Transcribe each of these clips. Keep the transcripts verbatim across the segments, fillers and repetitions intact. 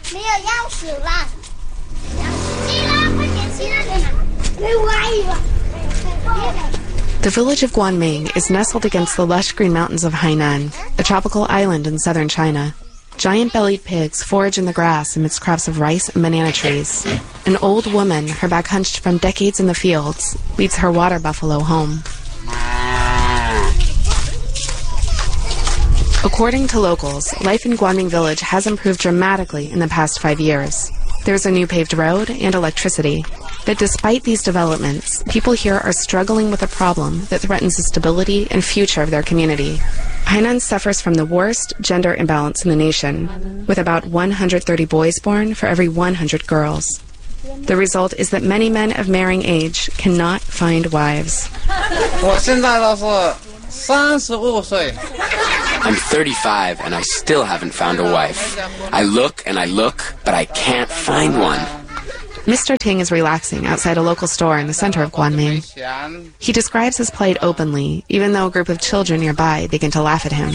没有钥匙了。进来，快点进来！来挖一挖。 The village of Guanming is nestled against the lush green mountains of Hainan, a tropical island in southern China. Giant-bellied pigs forage in the grass amidst crops of rice and banana trees. An old woman, her back hunched from decades in the fields, leads her water buffalo home. According to locals, life in Guanming village has improved dramatically in the past five years. There's a new paved road and electricity. But despite these developments, people here are struggling with a problem that threatens the stability and future of their community. Hainan suffers from the worst gender imbalance in the nation, with about one hundred thirty boys born for every one hundred girls. The result is that many men of marrying age cannot find wives. I'm thirty-five and I still haven't found a wife. I look and I look, but I can't find one. Mister Ting is relaxing outside a local store in the center of Guanming. He describes his plight openly, even though a group of children nearby begin to laugh at him.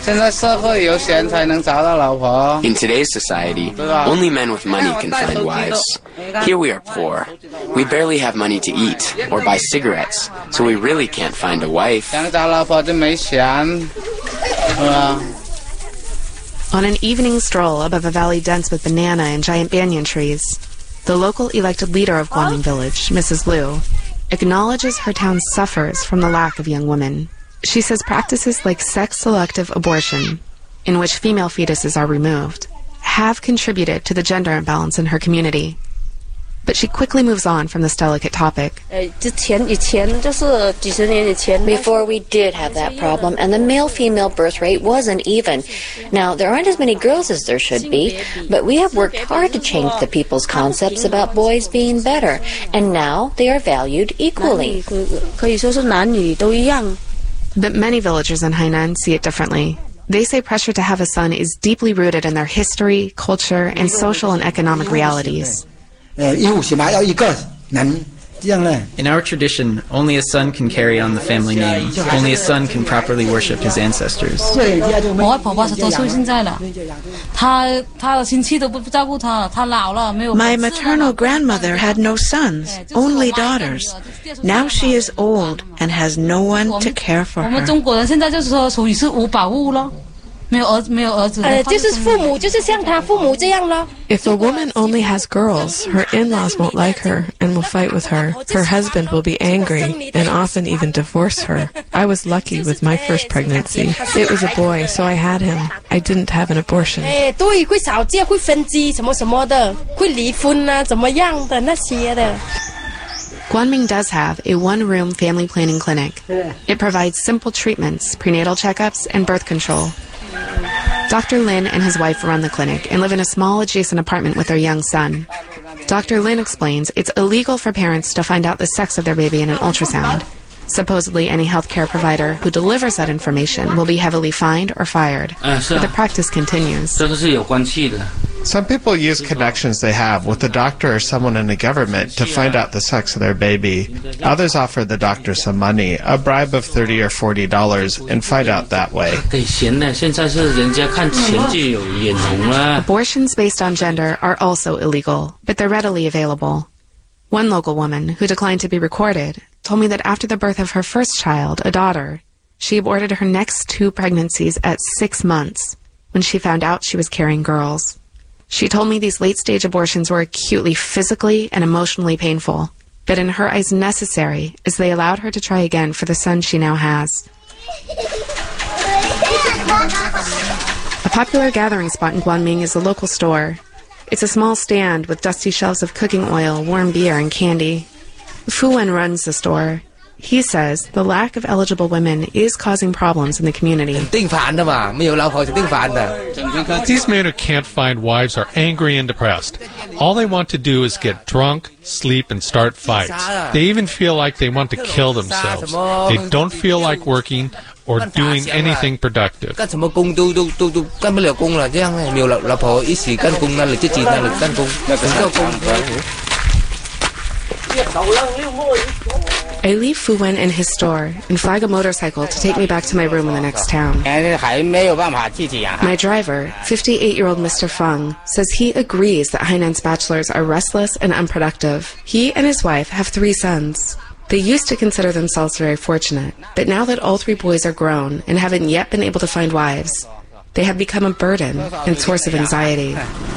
In today's society, only men with money can find wives. Here we are poor. We barely have money to eat or buy cigarettes, so we really can't find a wife. On an evening stroll above a valley dense with banana and giant banyan trees, the local elected leader of Guanming village, Missus Liu, acknowledges her town suffers from the lack of young women. She says practices like sex-selective abortion, in which female fetuses are removed, have contributed to the gender imbalance in her community. But she quickly moves on from this delicate topic. Before we did have that problem, and the male-female birth rate wasn't even. Now, there aren't as many girls as there should be, but we have worked hard to change the people's concepts about boys being better, and now they are valued equally. But many villagers in Hainan see it differently. They say pressure to have a son is deeply rooted in their history, culture, and social and economic realities. In our tradition, only a son can carry on the family name. Only a son can properly worship his ancestors. My maternal grandmother had no sons, only daughters. Now she is old and has no one to care for her. If a woman only has girls, her in-laws won't like her and will fight with her. Her husband will be angry and often even divorce her. I was lucky with my first pregnancy. It was a boy, so I had him. I didn't have an abortion. Guanming does have a one-room family planning clinic. It provides simple treatments, prenatal checkups, and birth control. Doctor Lin and his wife run the clinic and live in a small adjacent apartment with their young son. Doctor Lin explains it's illegal for parents to find out the sex of their baby in an ultrasound. Supposedly, any healthcare provider who delivers that information will be heavily fined or fired. But the practice continues. Some people use connections they have with a doctor or someone in the government to find out the sex of their baby. Others offer the doctor some money, a bribe of thirty or forty dollars, and find out that way. Abortions based on gender are also illegal, but they're readily available. One local woman, who declined to be recorded, told me that after the birth of her first child, a daughter, she aborted her next two pregnancies at six months when she found out she was carrying girls. She told me these late-stage abortions were acutely physically and emotionally painful, but in her eyes necessary, as they allowed her to try again for the son she now has. A popular gathering spot in Guanming is a local store. It's a small stand with dusty shelves of cooking oil, warm beer, and candy. Fu Wen runs the store. He says the lack of eligible women is causing problems in the community. These men who can't find wives are angry and depressed. All they want to do is get drunk, sleep, and start fights. They even feel like they want to kill themselves. They don't feel like working or doing anything productive. I leave Fu Wen in his store and flag a motorcycle to take me back to my room in the next town. My driver, fifty-eight-year-old Mister Feng, says he agrees that Hainan's bachelors are restless and unproductive. He and his wife have three sons. They used to consider themselves very fortunate, but now that all three boys are grown and haven't yet been able to find wives, they have become a burden and source of anxiety.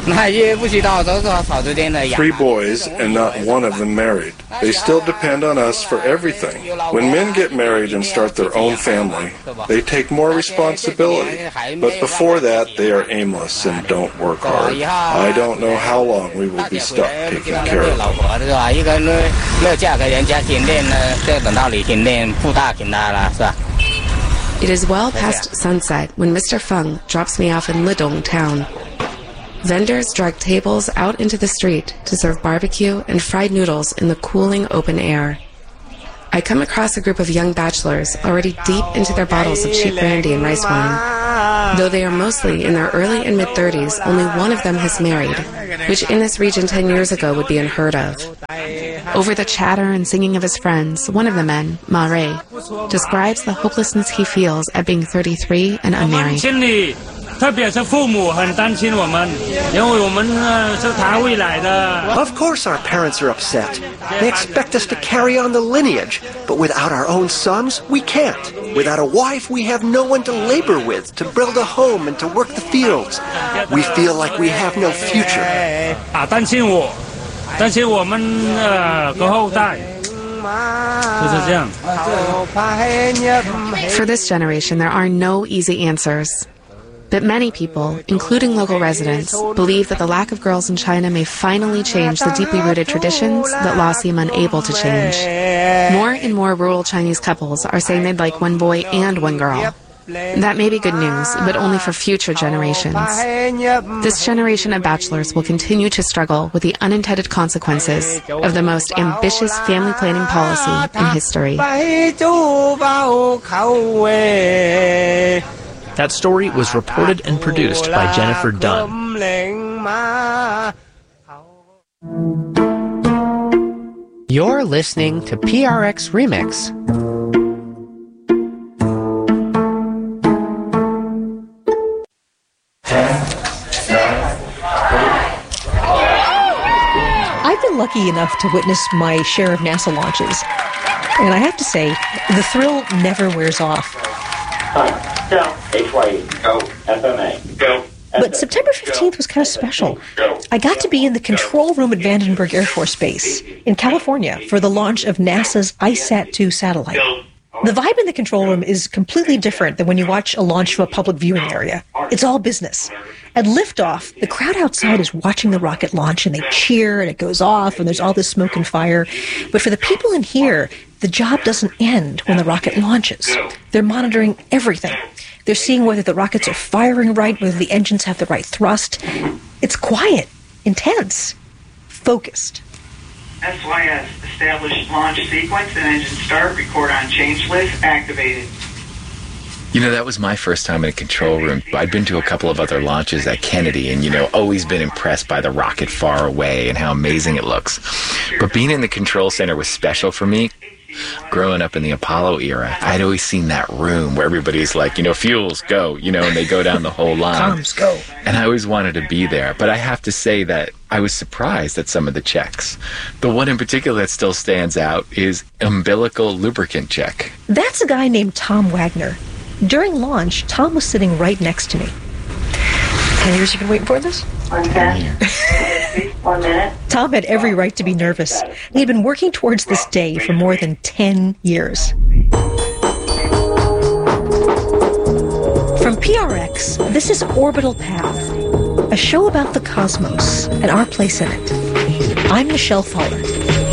Three boys and not one of them married. They still depend on us for everything. When men get married and start their own family, they take more responsibility. But before that, they are aimless and don't work hard. I don't know how long we will be stuck taking care of them. It is well past sunset when Mister Feng drops me off in Lidong town. Vendors drag tables out into the street to serve barbecue and fried noodles in the cooling open air. I come across a group of young bachelors already deep into their bottles of cheap brandy and rice wine. Though they are mostly in their early and mid-thirties, only one of them has married, which in this region ten years ago would be unheard of. Over the chatter and singing of his friends, one of the men, Ma Rei, describes the hopelessness he feels at being thirty-three and unmarried. Of course our parents are upset. They expect us to carry on the lineage, but without our own sons, we can't. Without a wife, we have no one to labor with, to build a home and to work the fields. We feel like we have no future. For this generation, there are no easy answers. But many people, including local residents, believe that the lack of girls in China may finally change the deeply rooted traditions that law seem unable to change. More and more rural Chinese couples are saying they'd like one boy and one girl. That may be good news, but only for future generations. This generation of bachelors will continue to struggle with the unintended consequences of the most ambitious family planning policy in history. That story was reported and produced by Jennifer Dunn. You're listening to P R X Remix. I've been lucky enough to witness my share of NASA launches, and I have to say, the thrill never wears off. Go. H Y E. Go. F M A. Go. But September fifteenth was kind of special. I got to be in the control room at Vandenberg Air Force Base in California for the launch of NASA's I SAT two satellite. The vibe in the control room is completely different than when you watch a launch from a public viewing area. It's all business. At liftoff, the crowd outside is watching the rocket launch, and they cheer, and it goes off, and there's all this smoke and fire. But for the people in here, the job doesn't end when the rocket launches. They're monitoring everything. They're seeing whether the rockets are firing right, whether the engines have the right thrust. It's quiet, intense, focused. S Y S, established launch sequence and engine start, record on change list, activated. You know, that was my first time in a control room. I'd been to a couple of other launches at Kennedy and, you know, always been impressed by the rocket far away and how amazing it looks. But being in the control center was special for me. Growing up in the Apollo era, I'd always seen that room where everybody's like, you know, fuels, go, you know, and they go down the whole line. Comms, go. And I always wanted to be there. But I have to say that I was surprised at some of the checks. The one in particular that still stands out is umbilical lubricant check. That's a guy named Tom Wagner. During launch, Tom was sitting right next to me. Ten years you've been waiting for this? One second. One minute. Tom had every right to be nervous. He had been working towards this day for more than ten years. From P R X, this is Orbital Path, a show about the cosmos and our place in it. I'm Michelle Fuller.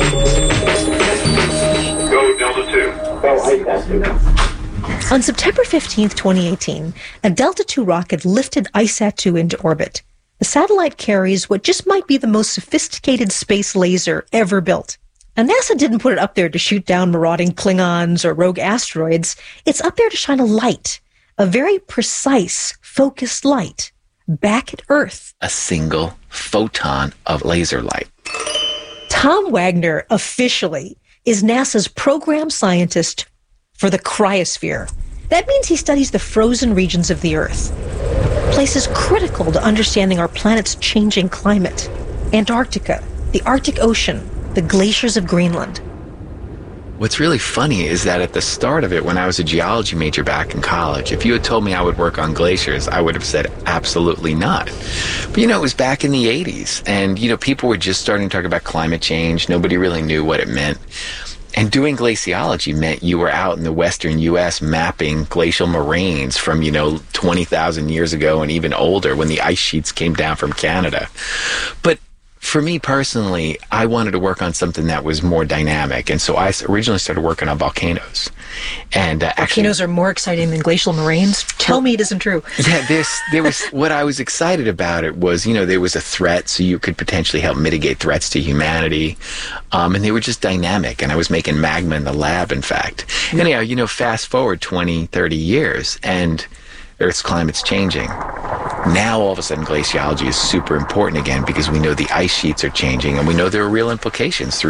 Go, Delta two. Go, I got two. On September fifteenth, twenty eighteen, a Delta two rocket lifted I SAT two into orbit. The satellite carries what just might be the most sophisticated space laser ever built. And NASA didn't put it up there to shoot down marauding Klingons or rogue asteroids. It's up there to shine a light, a very precise, focused light, back at Earth. A single photon of laser light. Tom Wagner officially is NASA's program scientist for the cryosphere. That means he studies the frozen regions of the Earth, places critical to understanding our planet's changing climate. Antarctica, the Arctic Ocean, the glaciers of Greenland. What's really funny is that at the start of it, when I was a geology major back in college, if you had told me I would work on glaciers, I would have said absolutely not. But, you know, it was back in the eighties, and, you know, people were just starting to talk about climate change. Nobody really knew what it meant. And doing glaciology meant you were out in the western U S mapping glacial moraines from, you know, twenty thousand years ago and even older when the ice sheets came down from Canada. But for me personally, I wanted to work on something that was more dynamic, and so I originally started working on volcanoes. And uh, volcanoes actually, are more exciting than glacial moraines. Tell well, me it isn't true. Yeah, this there was what I was excited about. It was, you know, there was a threat, so you could potentially help mitigate threats to humanity, um, and they were just dynamic. And I was making magma in the lab, in fact. Yeah. Anyhow, you know, fast forward twenty, thirty years, and Earth's climate's changing. Now, all of a sudden, glaciology is super important again because we know the ice sheets are changing, and we know there are real implications through